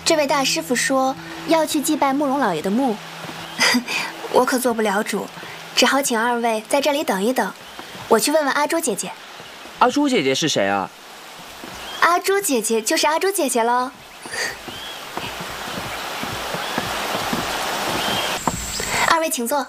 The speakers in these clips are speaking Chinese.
这位大师傅说要去祭拜慕容老爷的墓，我可做不了主，只好请二位在这里等一等，我去问问阿朱姐姐。 阿朱姐姐是谁啊？ 阿朱姐姐就是阿朱姐姐喽。二位请坐。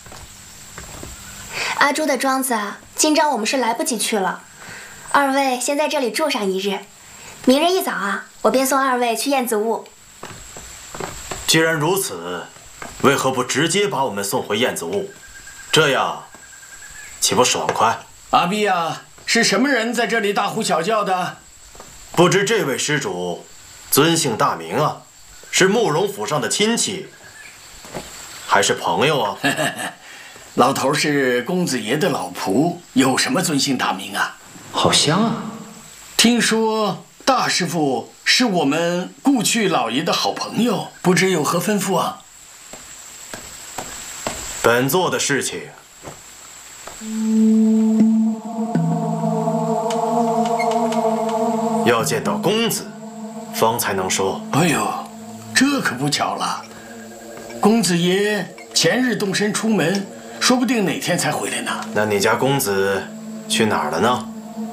阿朱的庄子啊，今朝我们是来不及去了，二位先在这里住上一日，明日一早啊，我便送二位去燕子坞。 既然如此，为何不直接把我们送回燕子坞？这样岂不爽快？ 阿碧啊，是什么人在这里大呼小叫的？ 不知这位施主尊姓大名啊？是慕容府上的亲戚，还是朋友啊？ 老头是公子爷的老仆，有什么尊姓大名啊？ 好香啊！ 听说大师傅是我们故去老爷的好朋友，不知有何吩咐啊？ 本座的事情，要见到公子，方才能说。 哎呦，这可不巧了，公子爷前日动身出门，说不定哪天才回来呢。 那你家公子去哪儿了呢？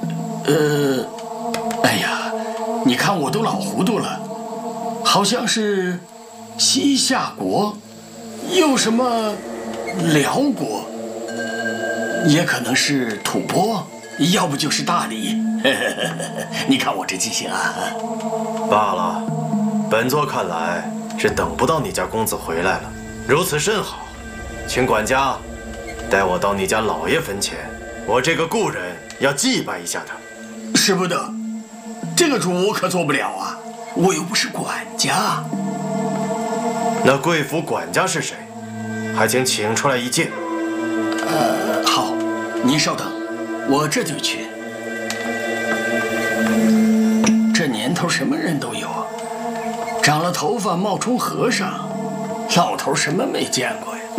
哎呀，你看我都老糊涂了，好像是西夏国，又什么辽国，也可能是吐蕃，要不就是大理。你看我这记性啊！ 罢了，本座看来是等不到你家公子回来了。如此甚好，请管家带我到你家老爷坟前，我这个故人要祭拜一下他。 使不得，这个主我可做不了啊，我又不是管家。 那贵府管家是谁？还请出来一见。 好，您稍等，我这就去。这年头什么人都有啊，长了头发冒充和尚，老头什么没见过呀？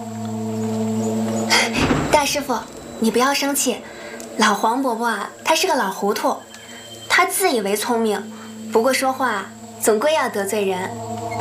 大师傅，你不要生气，老黄伯伯啊，他是个老糊涂，他自以为聪明，不过说话总归要得罪人。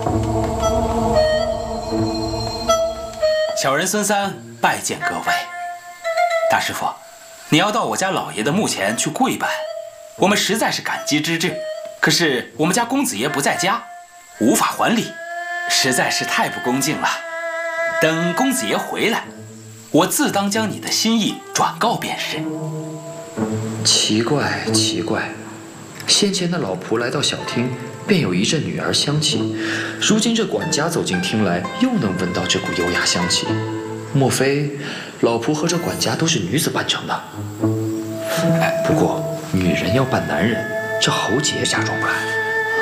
小人孙三拜见各位。大师傅，你要到我家老爷的墓前去跪拜，我们实在是感激之至。可是我们家公子爷不在家，无法还礼，实在是太不恭敬了。等公子爷回来，我自当将你的心意转告便是。 奇怪，奇怪，先前的老仆来到小厅，便有一阵女儿香气，如今这管家走进厅来，又能闻到这股优雅香气。莫非老仆和这管家都是女子扮成的？不过女人要扮男人，这侯杰假装不来。